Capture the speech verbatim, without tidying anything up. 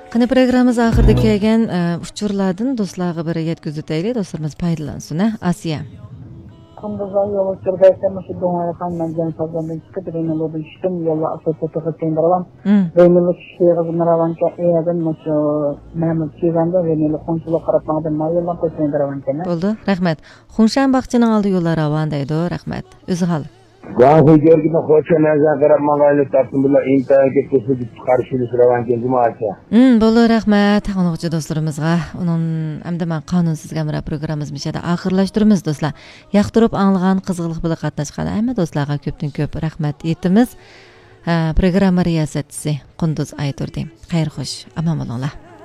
Qani programmamiz oxirida kelgan uchurlardan do'stlarga bir yetkazib o'taylik, do'stlarimiz foydalansin, Asiya. Kunduzlar yola çıkırken şu doğaya kalmayan fazladan çıkıp Reynol'u düştüm yola asıltığı tendiravan. Reynol'u şişeye bunlara ki eğer şu Mehmet Çiğzan'da Reynol'u konsuluk karatmadan mayılan koy tendiravan kene. Oldu, rahmet. Xunşan Bakçı'nın aldığı yollar avandaydı, rahmet. Özü hal. Gahı görgüde hoşça nazar karatmağıyla tartım bila internete kesilip karşılığı sıravan kendi maaşa. Hmm, bolu rahmet. Onuqçı dostlarımızga, onun hem de ben kanunsuz gamra programımız mişede ahırlaştırımız dostlar. Yaqtırıp anlığan qızğılıq bila qatnaşqan hamma dostlarga köptün köp rahmet etimiz. Programma riyasatçisi Qunduz Ayturdi. Xayr xoş, aman bolinglar.